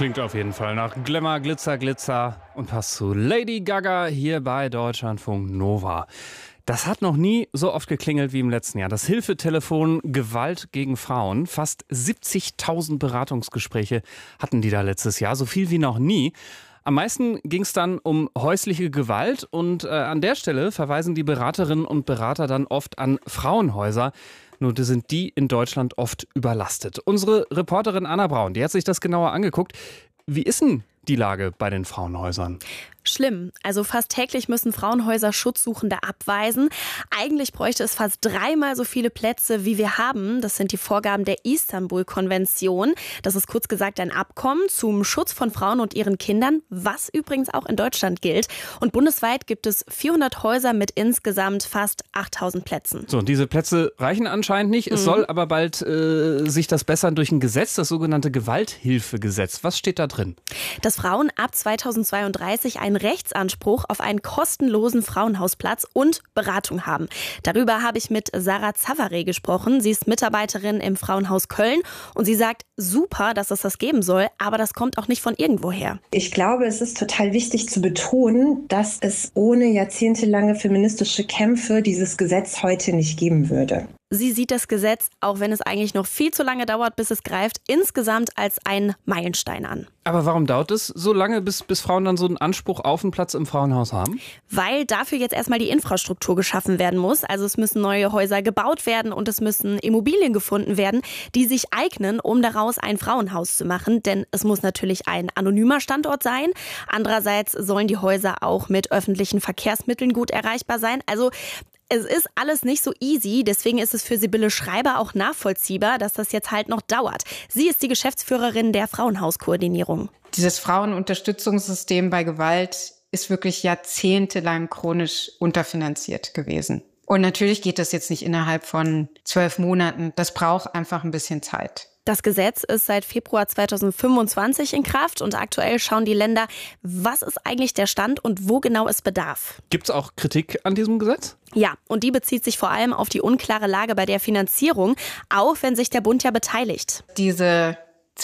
Klingt auf jeden Fall nach Glamour, Glitzer, Glitzer und passt zu Lady Gaga hier bei Deutschlandfunk Nova. Das hat noch nie so oft geklingelt wie im letzten Jahr. Das Hilfetelefon Gewalt gegen Frauen. Fast 70.000 Beratungsgespräche hatten die da letztes Jahr, so viel wie noch nie. Am meisten ging es dann um häusliche Gewalt und an der Stelle verweisen die Beraterinnen und Berater dann oft an Frauenhäuser. Nur sind die in Deutschland oft überlastet. Unsere Reporterin Anna Braun, die hat sich das genauer angeguckt. Wie ist denn die Lage bei den Frauenhäusern? Schlimm. Also fast täglich müssen Frauenhäuser Schutzsuchende abweisen. Eigentlich bräuchte es fast 3-mal so viele Plätze, wie wir haben. Das sind die Vorgaben der Istanbul-Konvention. Das ist kurz gesagt ein Abkommen zum Schutz von Frauen und ihren Kindern, was übrigens auch in Deutschland gilt. Und bundesweit gibt es 400 Häuser mit insgesamt fast 8.000 Plätzen. So, und diese Plätze reichen anscheinend nicht. Es soll aber bald sich das bessern durch ein Gesetz, das sogenannte Gewalthilfegesetz. Was steht da drin? Dass Frauen ab 2032 einen Rechtsanspruch auf einen kostenlosen Frauenhausplatz und Beratung haben. Darüber habe ich mit Sarah Zavare gesprochen. Sie ist Mitarbeiterin im Frauenhaus Köln und sie sagt, super, dass es das geben soll, aber das kommt auch nicht von irgendwoher. Ich glaube, es ist total wichtig zu betonen, dass es ohne jahrzehntelange feministische Kämpfe dieses Gesetz heute nicht geben würde. Sie sieht das Gesetz, auch wenn es eigentlich noch viel zu lange dauert, bis es greift, insgesamt als einen Meilenstein an. Aber warum dauert es so lange, bis Frauen dann so einen Anspruch auf einen Platz im Frauenhaus haben? Weil dafür jetzt erstmal die Infrastruktur geschaffen werden muss. Also es müssen neue Häuser gebaut werden und es müssen Immobilien gefunden werden, die sich eignen, um daraus ein Frauenhaus zu machen. Denn es muss natürlich ein anonymer Standort sein. Andererseits sollen die Häuser auch mit öffentlichen Verkehrsmitteln gut erreichbar sein. Also es ist alles nicht so easy, deswegen ist es für Sibylle Schreiber auch nachvollziehbar, dass das jetzt halt noch dauert. Sie ist die Geschäftsführerin der Frauenhauskoordinierung. Dieses Frauenunterstützungssystem bei Gewalt ist wirklich jahrzehntelang chronisch unterfinanziert gewesen. Und natürlich geht das jetzt nicht innerhalb von 12 Monaten. Das braucht einfach ein bisschen Zeit. Das Gesetz ist seit Februar 2025 in Kraft und aktuell schauen die Länder, was ist eigentlich der Stand und wo genau es bedarf. Gibt es auch Kritik an diesem Gesetz? Ja, und die bezieht sich vor allem auf die unklare Lage bei der Finanzierung, auch wenn sich der Bund ja beteiligt. Diese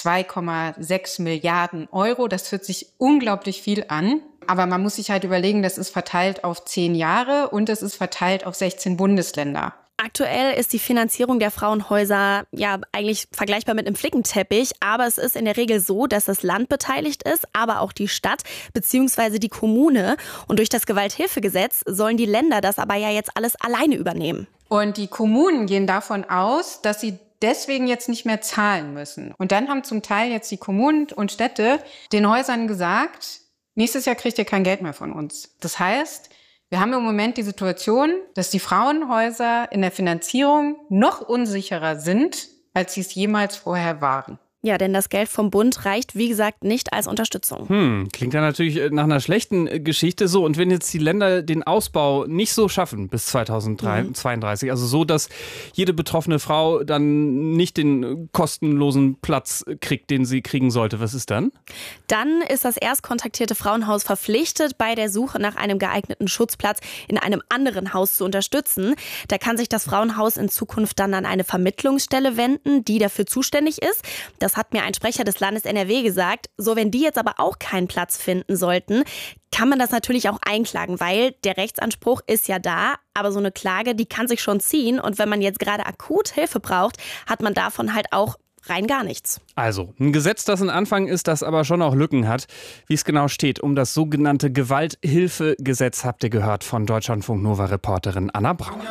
2,6 Milliarden Euro, das hört sich unglaublich viel an. Aber man muss sich halt überlegen, das ist verteilt auf 10 Jahre und es ist verteilt auf 16 Bundesländer. Aktuell ist die Finanzierung der Frauenhäuser ja eigentlich vergleichbar mit einem Flickenteppich, aber es ist in der Regel so, dass das Land beteiligt ist, aber auch die Stadt bzw. die Kommune. Und durch das Gewalthilfegesetz sollen die Länder das aber ja jetzt alles alleine übernehmen. Und die Kommunen gehen davon aus, dass sie deswegen jetzt nicht mehr zahlen müssen. Und dann haben zum Teil jetzt die Kommunen und Städte den Häusern gesagt, nächstes Jahr kriegt ihr kein Geld mehr von uns. Das heißt, wir haben im Moment die Situation, dass die Frauenhäuser in der Finanzierung noch unsicherer sind, als sie es jemals vorher waren. Ja, denn das Geld vom Bund reicht, wie gesagt, nicht als Unterstützung. Klingt ja natürlich nach einer schlechten Geschichte. So, und wenn jetzt die Länder den Ausbau nicht so schaffen bis 2032, also so, dass jede betroffene Frau dann nicht den kostenlosen Platz kriegt, den sie kriegen sollte, was ist dann? Dann ist das erst kontaktierte Frauenhaus verpflichtet, bei der Suche nach einem geeigneten Schutzplatz in einem anderen Haus zu unterstützen. Da kann sich das Frauenhaus in Zukunft dann an eine Vermittlungsstelle wenden, die dafür zuständig ist. Das hat mir ein Sprecher des Landes NRW gesagt. So, wenn die jetzt aber auch keinen Platz finden sollten, kann man das natürlich auch einklagen, weil der Rechtsanspruch ist ja da, aber so eine Klage, die kann sich schon ziehen. Und wenn man jetzt gerade akut Hilfe braucht, hat man davon halt auch rein gar nichts. Also, ein Gesetz, das ein Anfang ist, das aber schon auch Lücken hat. Wie es genau steht, um das sogenannte Gewalthilfegesetz habt ihr gehört von Deutschlandfunk Nova Reporterin Anna Braun.